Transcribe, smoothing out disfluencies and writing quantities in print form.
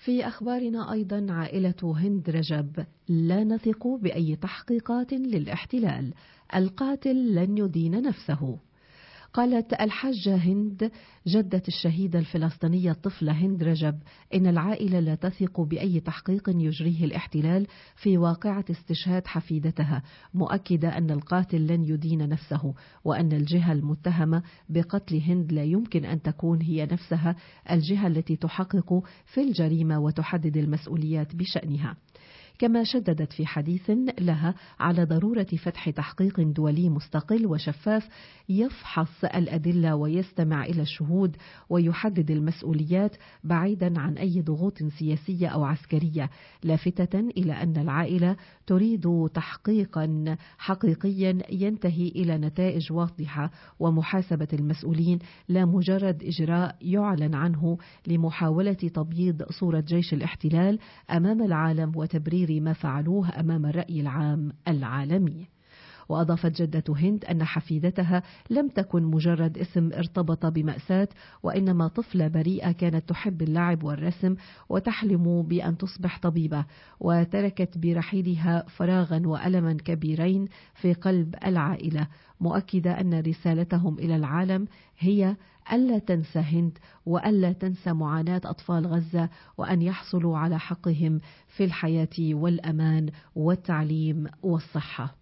في أخبارنا أيضا عائلة هند رجب لا نثق بأي تحقيقات للاحتلال، القاتل لن يدين نفسه. قالت الحاجة هند جدة الشهيدة الفلسطينية الطفلة هند رجب إن العائلة لا تثق بأي تحقيق يجريه الاحتلال في واقعة استشهاد حفيدتها، مؤكدة أن القاتل لن يدين نفسه، وأن الجهة المتهمة بقتل هند لا يمكن أن تكون هي نفسها الجهة التي تحقق في الجريمة وتحدد المسؤوليات بشأنها. كما شددت في حديث لها على ضرورة فتح تحقيق دولي مستقل وشفاف يفحص الأدلة ويستمع إلى الشهود ويحدد المسؤوليات بعيدا عن أي ضغوط سياسية أو عسكرية، لافتة إلى أن العائلة تريد تحقيقا حقيقيا ينتهي إلى نتائج واضحة ومحاسبة المسؤولين، لا مجرد إجراء يعلن عنه لمحاولة تبييض صورة جيش الاحتلال أمام العالم وتبرير ما فعلوه أمام الرأي العام العالمي. وأضافت جدة هند أن حفيدتها لم تكن مجرد اسم ارتبط بمأساة، وإنما طفلة بريئة كانت تحب اللعب والرسم وتحلم بأن تصبح طبيبة، وتركت برحيلها فراغا وألما كبيرين في قلب العائلة، مؤكدة أن رسالتهم إلى العالم هي ألا تنسى هند وألا تنسى معاناة أطفال غزة، وأن يحصلوا على حقهم في الحياة والأمان والتعليم والصحة.